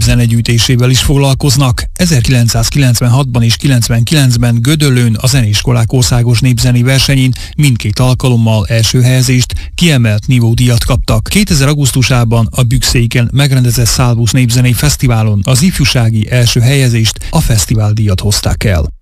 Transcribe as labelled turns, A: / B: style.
A: zenegyűjtésével is foglalkoznak. 1996-ban és 99-ben Gödöllőn a zeneiskolák országos népzenei versenyén mindkét alkalommal első helyezést, kiemelt nívódíjat kaptak. 2000 augusztusában a Bükszéken megrendezett Salvus Népzenei Fesztiválon az ifjúsági első helyezést, a fesztiváldíjat hozták el.